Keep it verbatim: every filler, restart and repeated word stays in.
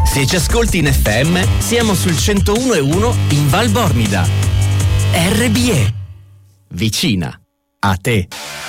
Se ci ascolti in F M, siamo sul centouno e uno in Val Bormida. R B E. Vicina a te.